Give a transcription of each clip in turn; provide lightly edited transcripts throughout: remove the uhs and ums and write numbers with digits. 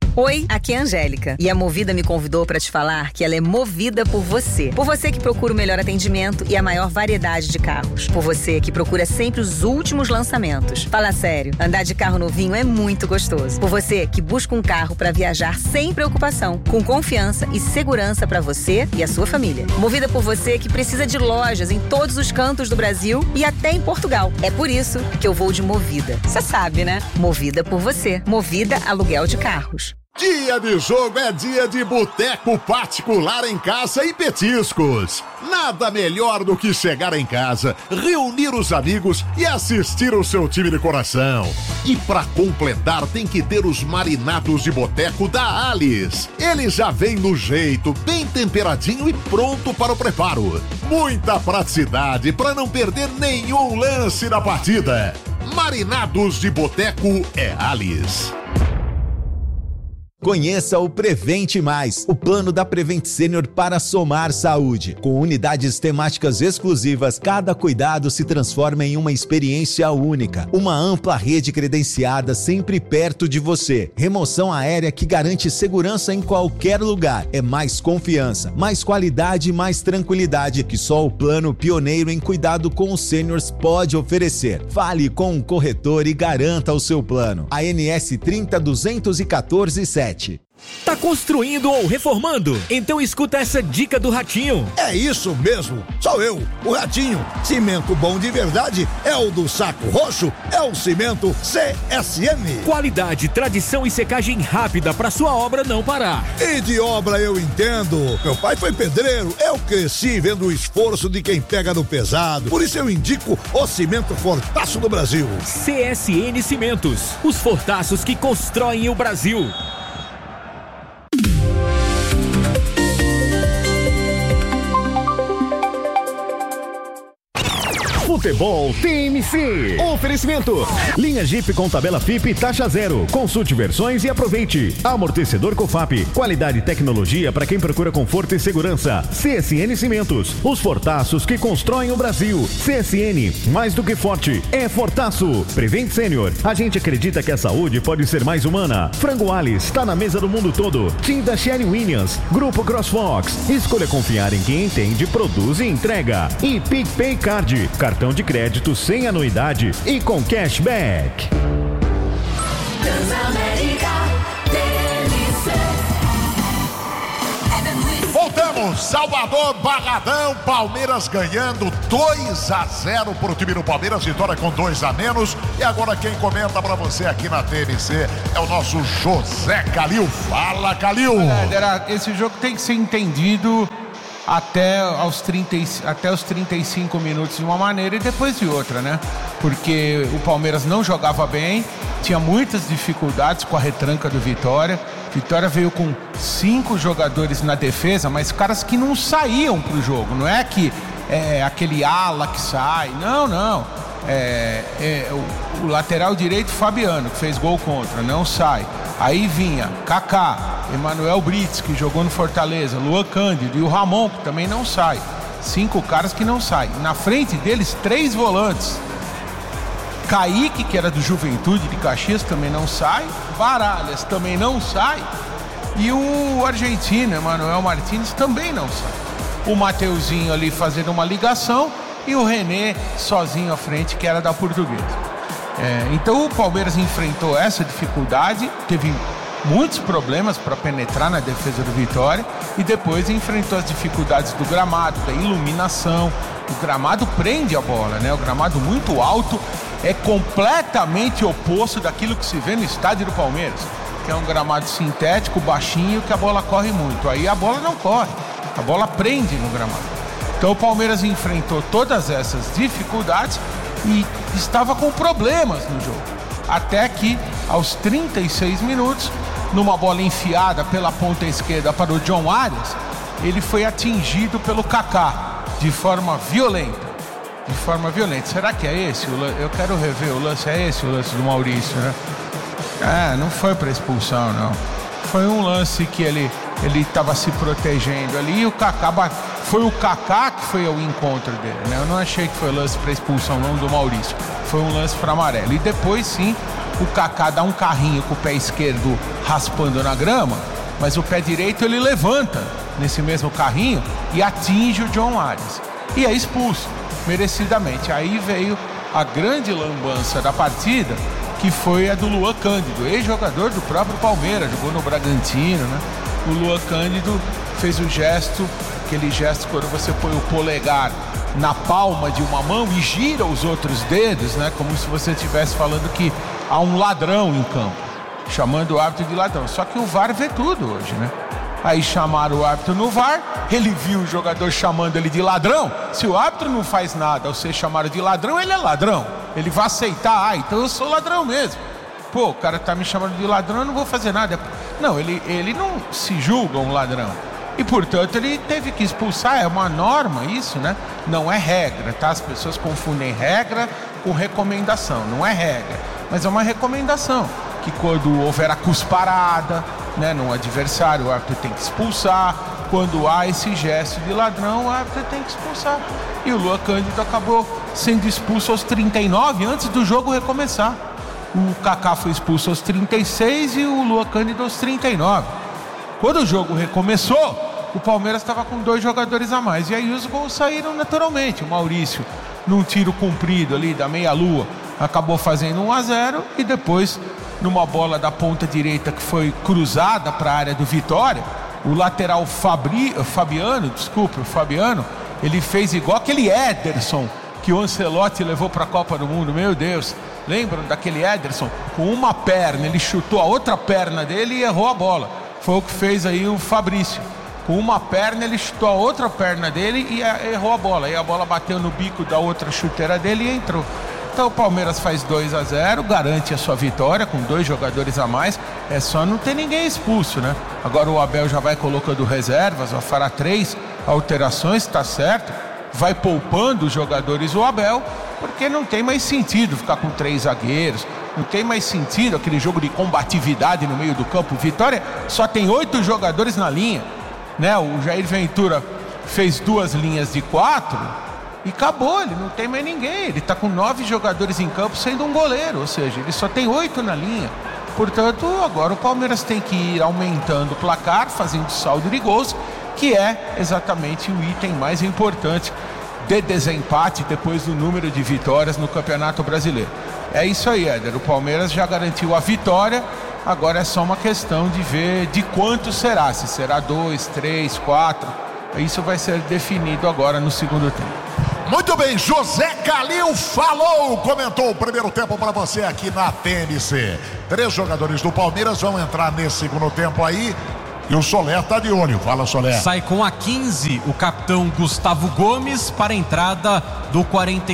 Oi, aqui é a Angélica e a Movida me convidou para te falar que ela é movida por você. Por você que procura o melhor atendimento e a maior variedade de carros. Por você que procura sempre os últimos lançamentos. Fala sério, andar de carro novinho é muito gostoso. Por você que busca um carro para viajar sem preocupação, com confiança e segurança para você e a sua família. Movida por você que precisa de lojas em todos os cantos do Brasil e até em Portugal. É por isso que eu vou de Movida. Você sabe, né? Movida por você. Movida Aluguel de Carros. Dia de jogo é dia de boteco particular em casa e petiscos. Nada melhor do que chegar em casa, reunir os amigos e assistir o seu time de coração. E pra completar tem que ter os marinados de boteco da Alice. Ele já vem no jeito, bem temperadinho e pronto para o preparo. Muita praticidade para não perder nenhum lance da partida. Marinados de boteco é Alice. Conheça o Prevente Mais, o plano da Prevent Senior para somar saúde. Com unidades temáticas exclusivas, cada cuidado se transforma em uma experiência única. Uma ampla rede credenciada sempre perto de você. Remoção aérea que garante segurança em qualquer lugar. É mais confiança, mais qualidade e mais tranquilidade que só o plano pioneiro em cuidado com os seniors pode oferecer. Fale com um corretor e garanta o seu plano. ANS 302147. Tá construindo ou reformando? Então escuta essa dica do Ratinho. É isso mesmo, sou eu, o Ratinho. Cimento bom de verdade é o do Saco Roxo, é o cimento CSN. Qualidade, tradição e secagem rápida pra sua obra não parar. E de obra eu entendo. Meu pai foi pedreiro, eu cresci vendo o esforço de quem pega no pesado. Por isso eu indico o cimento Fortaço do Brasil. CSN Cimentos, os fortaços que constroem o Brasil. Futebol TMC. Oferecimento. Linha Jeep com tabela FIP taxa zero. Consulte versões e aproveite. Amortecedor Cofap. Qualidade e tecnologia para quem procura conforto e segurança. CSN Cimentos. Os fortaços que constroem o Brasil. CSN. Mais do que forte. É fortaço. Prevent Senior. A gente acredita que a saúde pode ser mais humana. Frango Alice. Está na mesa do mundo todo. Team da Sherry Williams. Grupo CrossFox. Escolha confiar em quem entende, produz e entrega. E PicPay Card. Cartão de crédito sem anuidade e com cashback. Voltamos, Salvador, Barradão, Palmeiras ganhando 2-0 pro time do Palmeiras, vitória com 2 a menos. E agora quem comenta pra você aqui na TMC é o nosso José Calil. Fala, Calil! Olha, esse jogo tem que ser entendido até os 35 minutos de uma maneira e depois de outra, né? Porque o Palmeiras não jogava bem, tinha muitas dificuldades com a retranca do Vitória. Vitória veio com 5 jogadores na defesa, mas caras que não saíam pro jogo. Não é que é aquele ala que sai, não. O lateral direito Fabiano, que fez gol contra, não sai. Aí vinha Kaká, Emanuel Brits, que jogou no Fortaleza, Luan Cândido e o Ramon, que também não sai. 5 caras que não saem. Na frente deles, 3 volantes. Kaique, que era do Juventude de Caxias, também não sai. Baralhas também não sai. E o argentino, Emanuel Martínez, também não sai. O Mateuzinho ali fazendo uma ligação e o René sozinho à frente, que era da Portuguesa. Então o Palmeiras enfrentou essa dificuldade, teve muitos problemas para penetrar na defesa do Vitória e depois enfrentou as dificuldades do gramado, da iluminação. O gramado prende a bola, né? O gramado muito alto é completamente oposto daquilo que se vê no estádio do Palmeiras, que é um gramado sintético, baixinho, que a bola corre muito. Aí a bola não corre, a bola prende no gramado. Então o Palmeiras enfrentou todas essas dificuldades e estava com problemas no jogo. Até que, aos 36 minutos, numa bola enfiada pela ponta esquerda para o John Arias, ele foi atingido pelo Kaká de forma violenta. Será que é esse o lance? Eu quero rever o lance. É esse o lance do Maurício, né? Não foi para expulsão, não. Foi um lance que ele estava se protegendo ali e o Kaká... Foi o Kaká que foi ao encontro dele, né? Eu não achei que foi lance para expulsão, não, do Maurício. Foi um lance para amarelo. E depois, sim, o Kaká dá um carrinho com o pé esquerdo raspando na grama, mas o pé direito ele levanta nesse mesmo carrinho e atinge o John Arias. E é expulso, merecidamente. Aí veio a grande lambança da partida, que foi a do Luan Cândido, ex-jogador do próprio Palmeiras, jogou no Bragantino, né? O Luan Cândido fez o gesto, aquele gesto quando você põe o polegar na palma de uma mão e gira os outros dedos, né? Como se você estivesse falando que há um ladrão em campo, chamando o árbitro de ladrão. Só que o VAR vê tudo hoje, né? Aí chamaram o árbitro no VAR, ele viu o jogador chamando ele de ladrão. Se o árbitro não faz nada ao ser chamado de ladrão, ele é ladrão. Ele vai aceitar, então eu sou ladrão mesmo. Pô, o cara tá me chamando de ladrão, eu não vou fazer nada. Não, ele não se julga um ladrão. E, portanto, ele teve que expulsar. É uma norma isso, né? Não é regra, tá? As pessoas confundem regra com recomendação. Não é regra, mas é uma recomendação. Que quando houver a cusparada, né, no adversário, o árbitro tem que expulsar. Quando há esse gesto de ladrão, o árbitro tem que expulsar. E o Luan Cândido acabou sendo expulso aos 39, antes do jogo recomeçar. O Kaká foi expulso aos 36 e o Luan Cândido aos 39. Quando o jogo recomeçou, o Palmeiras estava com 2 jogadores a mais. E aí os gols saíram naturalmente. O Maurício, num tiro comprido ali da meia-lua, acabou fazendo 1-0. E depois, numa bola da ponta direita que foi cruzada para a área do Vitória, o lateral Fabiano, ele fez igual aquele Ederson que o Ancelotti levou para a Copa do Mundo. Meu Deus, lembram daquele Ederson? Com uma perna, ele chutou a outra perna dele e errou a bola. Foi o que fez aí o Fabrício. Com uma perna, ele chutou a outra perna dele e errou a bola. E a bola bateu no bico da outra chuteira dele e entrou. Então o Palmeiras faz 2-0, garante a sua vitória com 2 jogadores a mais. É só não ter ninguém expulso, né? Agora o Abel já vai colocando reservas, vai fará 3 alterações, tá certo? Vai poupando os jogadores o Abel, porque não tem mais sentido ficar com 3 zagueiros. Não tem mais sentido aquele jogo de combatividade no meio do campo. Vitória só tem 8 jogadores na linha, né? O Jair Ventura fez 2 linhas de 4 e acabou, ele não tem mais ninguém. Ele está com 9 jogadores em campo, sendo um goleiro, ou seja, ele só tem 8 na linha. Portanto, agora o Palmeiras tem que ir aumentando o placar, fazendo saldo de gols, que é exatamente o item mais importante de desempate depois do número de vitórias no Campeonato Brasileiro. É isso aí, Éder. O Palmeiras já garantiu a vitória, agora é só uma questão de ver de quanto será. Se será 2, 3, 4. Isso vai ser definido agora no segundo tempo. Muito bem, José Calil falou, comentou o primeiro tempo para você aqui na TMC. 3 jogadores do Palmeiras vão entrar nesse segundo tempo aí. E o Solé tá de olho. Fala, Solé. Sai com a 15 o capitão Gustavo Gomes para a entrada do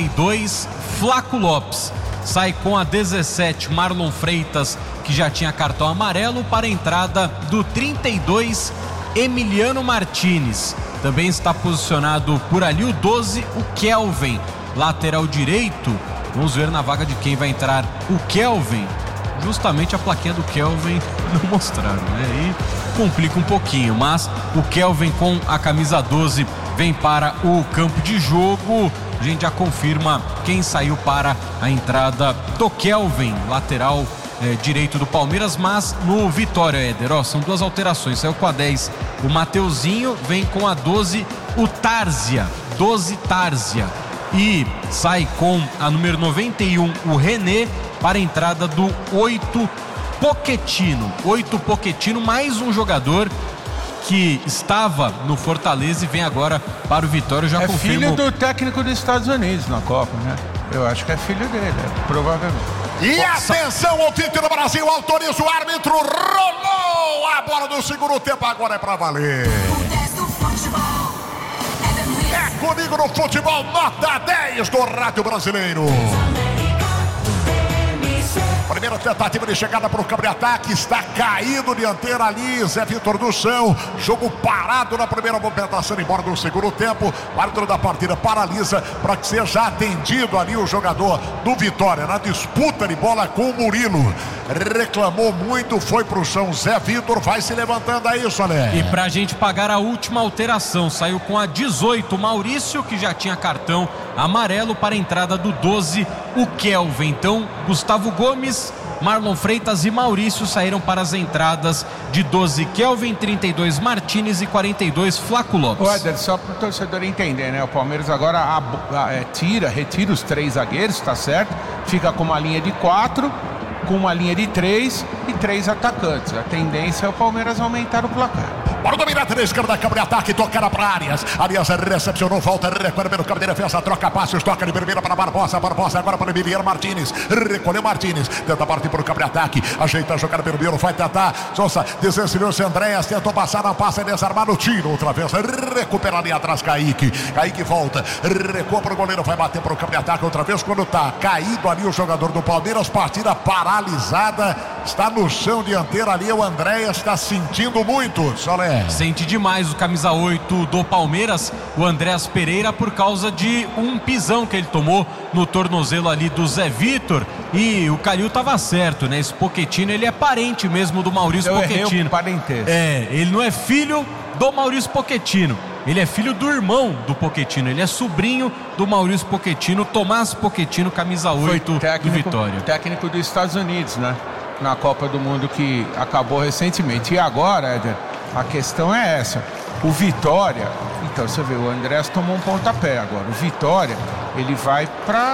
42 Flaco Lopes. Sai com a 17 Marlon Freitas, que já tinha cartão amarelo, para a entrada do 32 Emiliano Martinez. Também está posicionado por ali o 12, o Kelvin, lateral direito. Vamos ver na vaga de quem vai entrar o Kelvin. Justamente a plaquinha do Kelvin não mostraram, né? Aí complica um pouquinho, mas o Kelvin com a camisa 12 vem para o campo de jogo. A gente já confirma quem saiu para a entrada do Kelvin, lateral direito do Palmeiras, mas no Vitória, Éder, são 2 alterações. Saiu com a 10 o Mateuzinho, vem com a 12 o Tárzia, 12 Tárzia, e sai com a número 91 o René para a entrada do 8 Pochettino. 8 Pochettino, mais um jogador que estava no Fortaleza e vem agora para o Vitória. Eu já confirmo. Filho do técnico dos Estados Unidos na Copa, né? Eu acho que é filho dele, provavelmente. E atenção ao título do Brasil, autoriza o árbitro, rolou a bola do segundo tempo, agora é pra valer. É comigo no futebol, nota 10 do Rádio Brasileiro. Primeira tentativa de chegada para o campo de ataque, está caído dianteiro ali, Zé Vitor do chão, jogo parado na primeira movimentação, embora no segundo tempo, o árbitro da partida paralisa para que seja atendido ali o jogador do Vitória, na disputa de bola com o Murilo, reclamou muito, foi pro chão, Zé Vitor vai se levantando aí, Solé. E pra gente pagar a última alteração, saiu com a 18 Maurício, que já tinha cartão amarelo, para a entrada do 12 o Kelvin. Então Gustavo Gomes, Marlon Freitas e Maurício saíram para as entradas de 12 Kelvin, 32 Martínez e 42 Flaco Lopes. Ô Éder, só para o torcedor entender, né? O Palmeiras agora retira os 3 zagueiros, tá certo? Fica com uma linha de 4, com uma linha de 3 e 3 atacantes. A tendência é o Palmeiras aumentar o placar. Para o dominante na esquerda, câmara de ataque, toca para Arias. Arias recepcionou, volta, recolhe pelo campo de defesa, troca passos, toca de primeira para Barbosa. Barbosa agora para Emiliano Martínez. Recolheu Martínez, tenta partir para o campo de ataque, ajeita a jogada pelo meio, vai tentar. Sousa desensinou-se, Andréas tentou passar, não passa, desarmar no tiro. Outra vez, recupera ali atrás, Kaique. Kaique volta, recua para o goleiro, vai bater para o campo de ataque outra vez. Quando está caído ali o jogador do Palmeiras, partida paralisada, está no chão dianteiro ali. O Andréas está sentindo muito, Solé. Sente demais o camisa 8 do Palmeiras, o Andréas Pereira, por causa de um pisão que ele tomou no tornozelo ali do Zé Vitor. E o Calil tava certo, né? Esse Pochettino, ele é parente mesmo do Maurício Pochettino. Ele não é filho do Maurício Pochettino, ele é filho do irmão do Pochettino, ele é sobrinho do Maurício Pochettino, Tomás Pochettino, camisa 8 do Vitória. Técnico dos Estados Unidos, né? Na Copa do Mundo que acabou recentemente. E agora, Éder, a questão é essa. O Vitória, então você vê, o Andrés tomou um pontapé agora. O Vitória, ele vai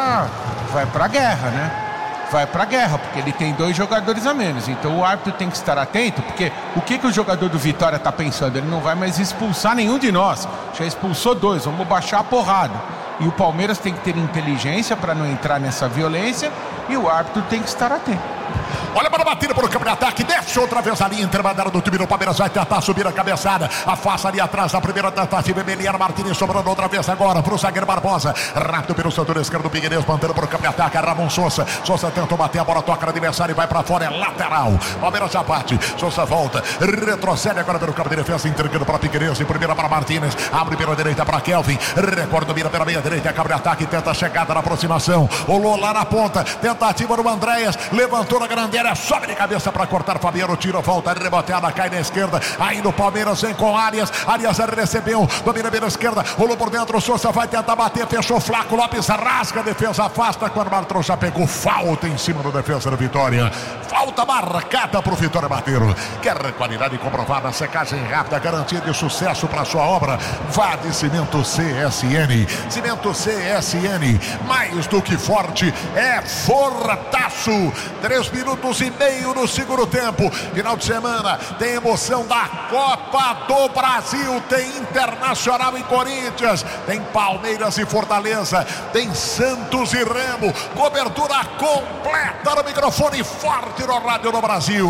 pra guerra, né? Vai pra guerra, porque ele tem 2 jogadores a menos. Então o árbitro tem que estar atento, porque o que o jogador do Vitória tá pensando? Ele não vai mais expulsar nenhum de nós. Já expulsou 2, vamos baixar a porrada. E o Palmeiras tem que ter inteligência para não entrar nessa violência, e o árbitro tem que estar atento. Olha para a batida para o campo de ataque, desce outra vez a linha intermediária do time do Palmeiras, vai tentar subir a cabeçada, afasta ali atrás a primeira tentativa, Emiliano Martínez sobrando outra vez agora para o zagueiro Barbosa, rápido pelo setor esquerdo do Pigueirense, mantendo para o campo de ataque, Ramon Sousa tentou bater a bola, toca no adversário e vai para fora, é lateral, Palmeiras já bate, Sousa volta, retrocede agora pelo campo de defesa, entregando para Pigueirense, primeira para Martínez, abre pela direita para Kelvin, recorda, mira pela meia direita, é campo de ataque, tenta a chegada na aproximação, rolou lá na ponta, tentativa do Andréas, levantou na grande área, sobe de cabeça para cortar, Fabiano tira, volta, reboteada, cai na esquerda, ainda o Palmeiras vem com Arias recebeu, domina pela esquerda, rolou por dentro, o Sousa vai tentar bater, fechou, Flaco Lopes rasga, a defesa afasta, quando o árbitro já pegou falta em cima do defesa do Vitória, falta marcada para o Vitória bater. Quer qualidade comprovada, secagem rápida, garantia de sucesso para sua obra, vá de Cimento CSN. Cimento CSN, mais do que forte, é fortaço. 3 minutos e meio no segundo tempo. Final de semana tem emoção da Copa do Brasil, tem Internacional e Corinthians, tem Palmeiras e Fortaleza, tem Santos e Remo. Cobertura completa no microfone forte no Rádio do Brasil.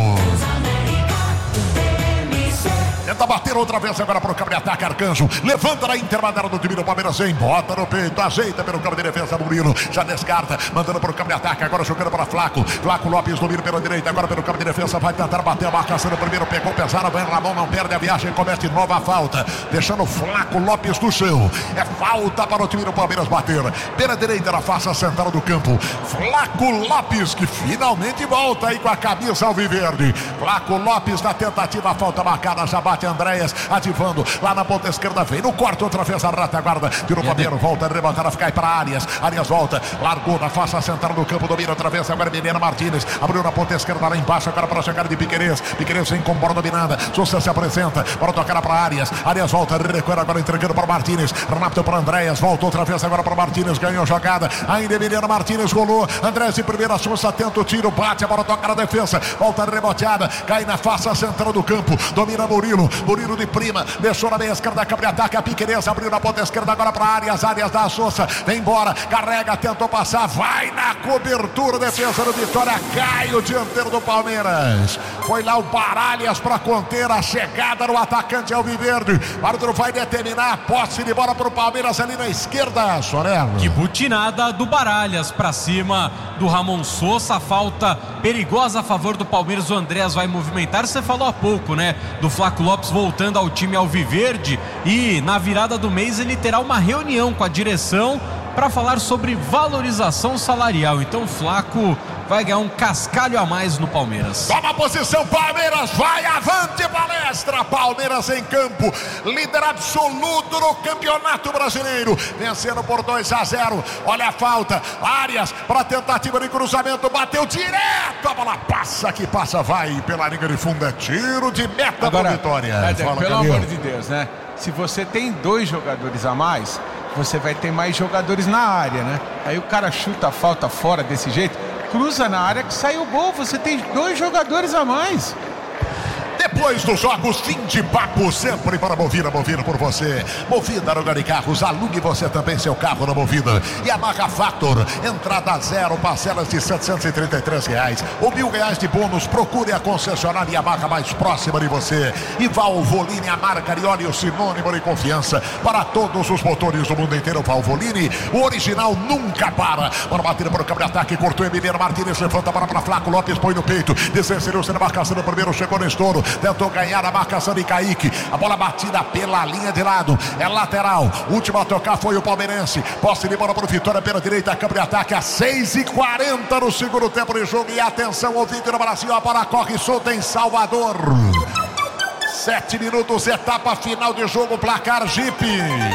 Tenta bater outra vez agora para o campo de ataque, Arcanjo. Levanta na intermediária do time do Palmeiras, bota no peito, ajeita pelo campo de defesa, Murilo. Já descarta, mandando para o campo de ataque, agora jogando para Flaco. Flaco Lopes domina pela direita, agora pelo campo de defesa, vai tentar bater a marcação no primeiro, pegou pesado, vai Ramon, não perde a viagem, comete nova falta, deixando Flaco Lopes no chão. É falta para o time do Palmeiras bater. Pela direita, na face central do campo, Flaco Lopes, que finalmente volta aí com a camisa alviverde. Flaco Lopes na tentativa, a falta marcada, já bate Andréas, ativando lá na ponta esquerda, vem no quarto, outra vez a retaguarda, tirou o Palmeiras, volta, rebatada, cai para Arias volta, largou na face central do campo, domina outra vez, agora Emiliano Martínez, abriu na ponta esquerda lá embaixo, agora para a chegada de Piquerez vem com bola dominada, Sousa se apresenta, para tocar para Arias volta, recua agora entregando para Martínez, rápido para Andréas, volta outra vez agora para Martínez, ganhou jogada, ainda Emiliano Martínez, rolou, Andréas de primeira, Sousa tenta o tiro, bate, a bola toca na defesa, volta reboteada, cai na face central do campo, domina Murilo de prima, deixou na meia esquerda, campo de ataque, a Piquerez abriu na ponta esquerda agora para Arias da Sousa, vem embora, carrega, tentou passar, vai na cobertura, defesa do Vitória, cai o dianteiro do Palmeiras, foi lá o Baralhas para conter a chegada no atacante alviverde, o árbitro vai determinar a posse de bola para o Palmeiras ali na esquerda, Sorello. Que butinada do Baralhas para cima do Ramon Sousa, falta perigosa a favor do Palmeiras, o Andréas vai movimentar, você falou há pouco, né, do Flaco Lopes voltando ao time alviverde, e na virada do mês ele terá uma reunião com a direção para falar sobre valorização salarial. Então o Flaco vai ganhar um cascalho a mais no Palmeiras. Toma a posição, Palmeiras, vai avante palestra, Palmeiras em campo, líder absoluto no Campeonato Brasileiro, vencendo por 2-0, olha a falta, Arias para tentativa de cruzamento, bateu direto, a bola passa, que passa, vai pela linha de fundo, é tiro de meta para Vitória. Pelo amor de Deus, né? Se você tem 2 jogadores a mais, você vai ter mais jogadores na área, né? Aí o cara chuta a falta fora desse jeito, cruza na área que sai o gol, você tem 2 jogadores a mais. Depois dos jogos, fim de papo, sempre para Movida, Movida por você. Movida no lugar de carros, alugue você também seu carro na Movida. E a Yamaha Factor, entrada 0, parcelas de R$733. Ou R$1.000 de bônus, procure a concessionária Yamaha mais próxima de você. E Valvoline, a marca de óleo sinônimo de confiança para todos os motores do mundo inteiro. Valvoline, o original nunca para. Para bater para o campo de ataque, cortou Emiliano Martínez, levanta para Flaco Lopes, põe no peito, desceu-se na marcação do primeiro, chegou no estouro. Tentou ganhar a marcação de Kaique. A bola batida pela linha de lado. É lateral. Último a tocar foi o palmeirense. Posse de bola para o Vitória pela direita. Campo de ataque a 6:40 no segundo tempo de jogo. E atenção, ouvinte no Brasil. A bola corre solta em Salvador. 7 minutos, etapa final de jogo. Placar Jeep.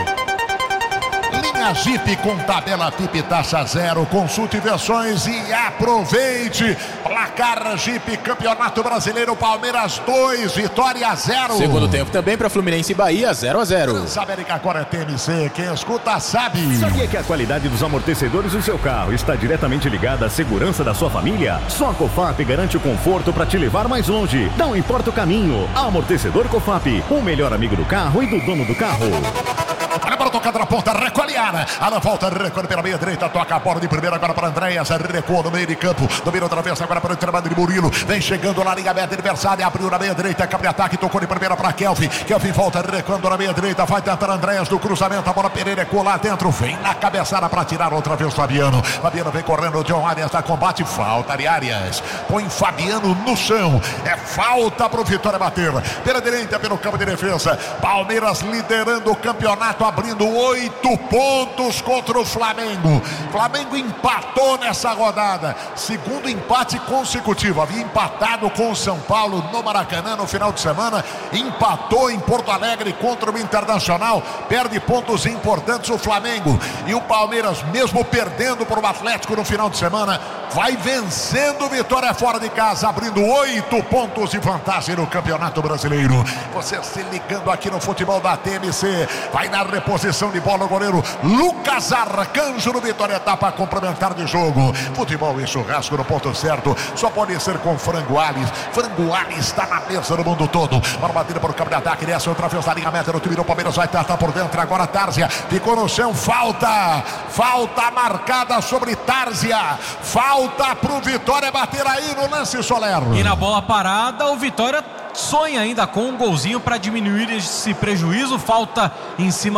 Linha Jeep com tabela FIP taxa 0. Consulte versões e aproveite. Placar Jeep, Campeonato Brasileiro, Palmeiras 2, Vitória 0. Segundo tempo também para Fluminense e Bahia, 0-0. América agora é TMC, quem escuta sabe. Sabia que a qualidade dos amortecedores do seu carro está diretamente ligada à segurança da sua família? Só a Cofap garante o conforto para te levar mais longe. Não importa o caminho. Amortecedor Cofap, o melhor amigo do carro e do dono do carro. Olha para tocar na ponta, recolhe Ana. Ana volta, recolhe pela meia direita, toca a bola de primeira agora para Andréas, recuou no meio de campo, domina outra vez agora para o trabalho de Murilo, vem chegando na linha aberta adversária, abriu na meia direita, campo de ataque, tocou de primeira para Kelvin, Kelvin volta, recuando na meia direita, vai tentar Andréas do cruzamento, a bola Pereira recuou lá dentro, vem na cabeçada para tirar outra vez Fabiano, Fabiano vem correndo, o John Arias da combate, falta de Arias, põe Fabiano no chão, é falta para o Vitória bater, pela direita, pelo campo de defesa, Palmeiras liderando o campeonato, abrindo 8 pontos contra o Flamengo. Flamengo empatou nessa rodada, segundo empate consecutivo, havia empatado com o São Paulo no Maracanã no final de semana, empatou em Porto Alegre contra o Internacional, perde pontos importantes o Flamengo, e o Palmeiras, mesmo perdendo para o Atlético no final de semana, vai vencendo o Vitória fora de casa, abrindo 8 pontos de vantagem no Campeonato Brasileiro. Você se ligando aqui no futebol da TMC, vai na reposição de bola o goleiro Lucas Arcanjo no Vitória, etapa complementar de jogo. Futebol e churrasco no ponto certo, só pode ser com Frango Alves. Frango Alves está na mesa no mundo todo. Para bater para o campo de ataque, desce outra vez na linha meta, no time do Palmeiras, vai tentar por dentro, agora Tárzia, ficou no chão, falta marcada sobre Tárzia, falta pro Vitória bater aí no lance, Soler. E na bola parada, o Vitória sonha ainda com um golzinho para diminuir esse prejuízo, falta em cima